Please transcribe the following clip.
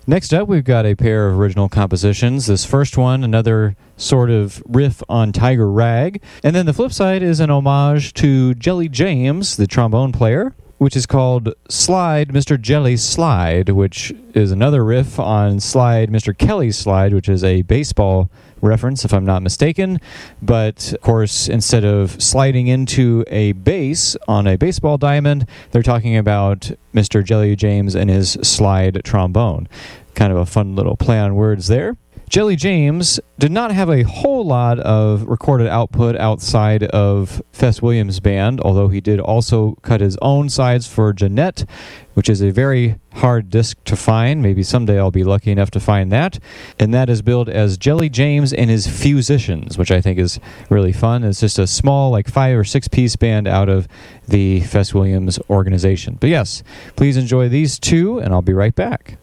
Next up, we've got a pair of original compositions. This first one, another sort of riff on Tiger Rag. And then the flip side is an homage to Jelly James, the trombone player, which is called Slide, Mr. Jelly Slide, which is another riff on Slide, Mr. Kelly Slide, which is a baseball reference, if I'm not mistaken. But, of course, instead of sliding into a base on a baseball diamond, they're talking about Mr. Jelly James and his slide trombone. Kind of a fun little play on words there. Jelly James did not have a whole lot of recorded output outside of Fess Williams' band, although he did also cut his own sides for Jeanette, which is a very hard disc to find. Maybe someday I'll be lucky enough to find that. And that is billed as Jelly James and his Fusicians, which I think is really fun. It's just a small, like 5 or 6 piece band out of the Fess Williams organization. But yes, please enjoy these two, and I'll be right back.